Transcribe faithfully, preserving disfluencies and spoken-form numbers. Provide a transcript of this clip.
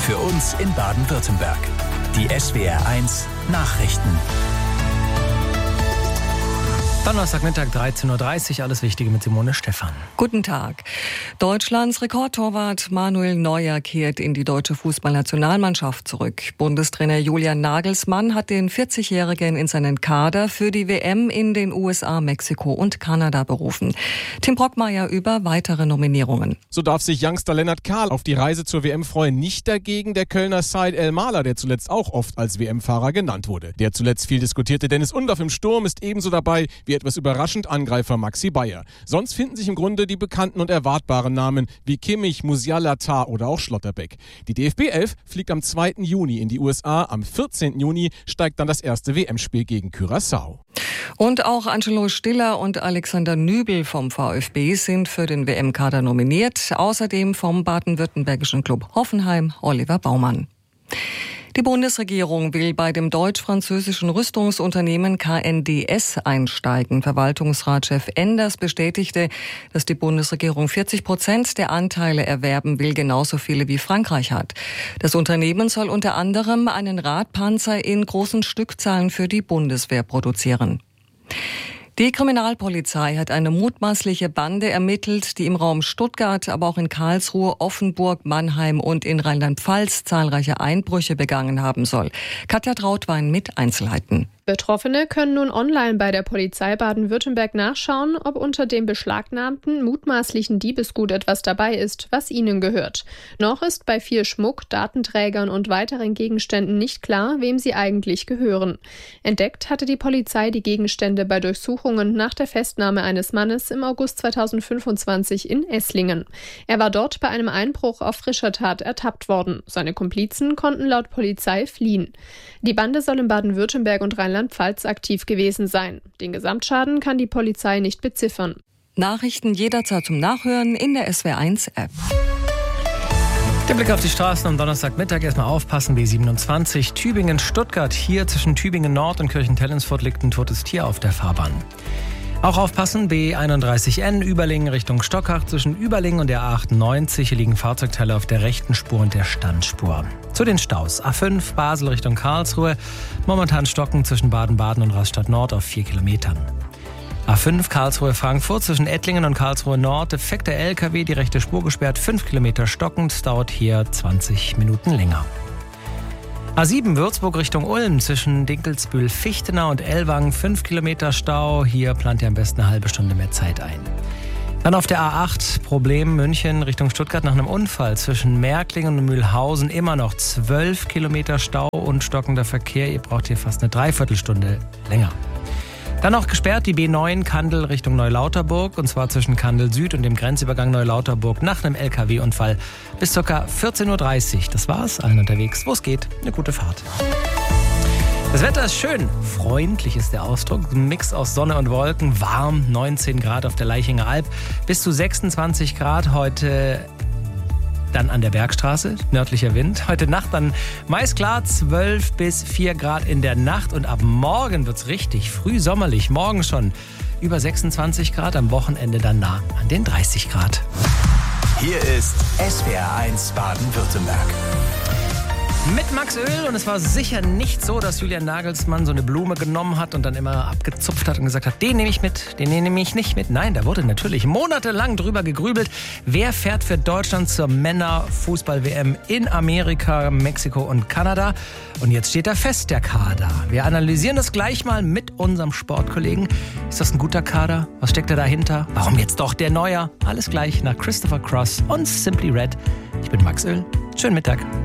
Für uns in Baden-Württemberg. Die S W R eins Nachrichten. Donnerstagmittag dreizehn Uhr dreißig, alles Wichtige mit Simone Stephan. Guten Tag. Deutschlands Rekordtorwart Manuel Neuer kehrt in die deutsche Fußballnationalmannschaft zurück. Bundestrainer Julian Nagelsmann hat den vierzigjährigen in seinen Kader für die W M in den U S A, Mexiko und Kanada berufen. Tim Brockmeier über weitere Nominierungen. So darf sich Youngster Lennart Kahl auf die Reise zur W M freuen. Nicht dagegen der Kölner Said El-Mahler, der zuletzt auch oft als W M-Fahrer genannt wurde. Der zuletzt viel diskutierte Dennis Undorf im Sturm ist ebenso dabei wie etwas überraschend Angreifer Maxi Bayer. Sonst finden sich im Grunde die bekannten und erwartbaren Namen wie Kimmich, Musiala, Tah oder auch Schlotterbeck. Die D F B elf fliegt am zweiten Juni in die U S A. Am vierzehnten Juni steigt dann das erste W M-Spiel gegen Curaçao. Und auch Angelo Stiller und Alexander Nübel vom VfB sind für den W M-Kader nominiert. Außerdem vom baden-württembergischen Club Hoffenheim Oliver Baumann. Die Bundesregierung will bei dem deutsch-französischen Rüstungsunternehmen K N D S einsteigen. Verwaltungsratschef Enders bestätigte, dass die Bundesregierung vierzig Prozent der Anteile erwerben will, genauso viele wie Frankreich hat. Das Unternehmen soll unter anderem einen Radpanzer in großen Stückzahlen für die Bundeswehr produzieren. Die Kriminalpolizei hat eine mutmaßliche Bande ermittelt, die im Raum Stuttgart, aber auch in Karlsruhe, Offenburg, Mannheim und in Rheinland-Pfalz zahlreiche Einbrüche begangen haben soll. Katja Trautwein mit Einzelheiten. Betroffene können nun online bei der Polizei Baden-Württemberg nachschauen, ob unter dem beschlagnahmten mutmaßlichen Diebesgut etwas dabei ist, was ihnen gehört. Noch ist bei viel Schmuck, Datenträgern und weiteren Gegenständen nicht klar, wem sie eigentlich gehören. Entdeckt hatte die Polizei die Gegenstände bei Durchsuchungen nach der Festnahme eines Mannes im August zweitausendfünfundzwanzig in Esslingen. Er war dort bei einem Einbruch auf frischer Tat ertappt worden. Seine Komplizen konnten laut Polizei fliehen. Die Bande soll in Baden-Württemberg und Rheinland-Pfalz aktiv gewesen sein. Den Gesamtschaden kann die Polizei nicht beziffern. Nachrichten jederzeit zum Nachhören in der S W R eins App. Der Blick auf die Straßen am Donnerstagmittag. Erstmal aufpassen, B siebenundzwanzig, Tübingen-Stuttgart. Hier zwischen Tübingen-Nord und Kirchentellensfurt liegt ein totes Tier auf der Fahrbahn. Auch aufpassen, B einunddreißig N, Überlingen Richtung Stockach. Zwischen Überlingen und der A achtundneunzig hier liegen Fahrzeugteile auf der rechten Spur und der Standspur. Zu den Staus. A fünf, Basel Richtung Karlsruhe. Momentan stocken zwischen Baden-Baden und Rastatt Nord auf vier Kilometern. A fünf, Karlsruhe-Frankfurt. Zwischen Ettlingen und Karlsruhe Nord. Defekter L K W, die rechte Spur gesperrt. fünf Kilometer stockend. Dauert hier zwanzig Minuten länger. A sieben, Würzburg Richtung Ulm, zwischen Dinkelsbühl-Fichtenau und Ellwangen, fünf Kilometer Stau. Hier plant ihr am besten eine halbe Stunde mehr Zeit ein. Dann auf der A acht, Problem München Richtung Stuttgart nach einem Unfall. Zwischen Märklingen und Mühlhausen immer noch zwölf Kilometer Stau und stockender Verkehr. Ihr braucht hier fast eine Dreiviertelstunde länger. Dann noch gesperrt die B neun Kandel Richtung Neulauterburg, und zwar zwischen Kandel Süd und dem Grenzübergang Neulauterburg nach einem L K W-Unfall bis ca. vierzehn Uhr dreißig. Das war's, allen unterwegs, wo es geht. Eine gute Fahrt. Das Wetter ist schön, freundlich ist der Ausdruck. Ein Mix aus Sonne und Wolken, warm, neunzehn Grad auf der Leichinger Alb, bis zu sechsundzwanzig Grad heute. Dann an der Bergstraße, nördlicher Wind. Heute Nacht dann meist klar, zwölf bis vier Grad in der Nacht. Und ab morgen wird's richtig früh sommerlich. Morgen schon über sechsundzwanzig Grad, am Wochenende dann nah an den dreißig Grad. Hier ist S W R eins Baden-Württemberg. Mit Max Öl, und es war sicher nicht so, dass Julian Nagelsmann so eine Blume genommen hat und dann immer abgezupft hat und gesagt hat, den nehme ich mit, den nehme ich nicht mit. Nein, da wurde natürlich monatelang drüber gegrübelt, wer fährt für Deutschland zur Männerfußball-W M in Amerika, Mexiko und Kanada. Und jetzt steht da fest, der Kader. Wir analysieren das gleich mal mit unserem Sportkollegen. Ist das ein guter Kader? Was steckt da dahinter? Warum jetzt doch der Neuer? Alles gleich nach Christopher Cross und Simply Red. Ich bin Max Öl. Schönen Mittag.